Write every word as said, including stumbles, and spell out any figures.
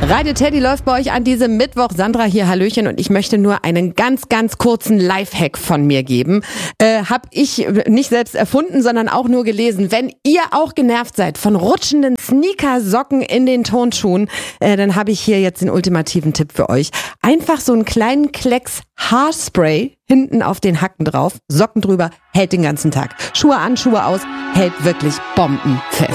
Radio Teddy läuft bei euch an diesem Mittwoch. Sandra hier, Hallöchen, und ich möchte nur einen ganz, ganz kurzen Lifehack von mir geben. Äh, hab ich nicht selbst erfunden, sondern auch nur gelesen. Wenn ihr auch genervt seid von rutschenden Sneakersocken in den Turnschuhen, äh, dann habe ich hier jetzt den ultimativen Tipp für euch. Einfach so einen kleinen Klecks Haarspray hinten auf den Hacken drauf, Socken drüber, hält den ganzen Tag. Schuhe an, Schuhe aus, hält wirklich bombenfest.